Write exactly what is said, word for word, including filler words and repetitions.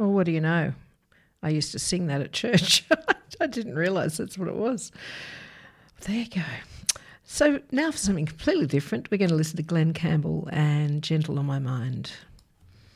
Well, what do you know? I used to sing that at church. I didn't realise that's what it was. There you go. So now for something completely different. We're going to listen to Glenn Campbell and Gentle on My Mind.